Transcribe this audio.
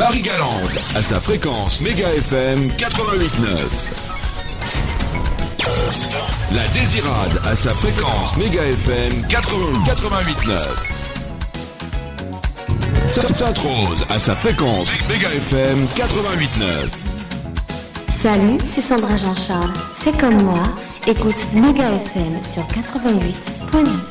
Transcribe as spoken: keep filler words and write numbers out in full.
Marie-Galante à sa fréquence Méga F M quatre-vingt-huit neuf. La Désirade à sa fréquence Méga F M quatre-vingt-huit neuf. Sainte-Rose à sa fréquence Méga F M quatre-vingt-huit neuf. Salut, c'est Sandra Jean-Charles. Fais comme moi, écoute Méga F M sur quatre-vingt-huit neuf.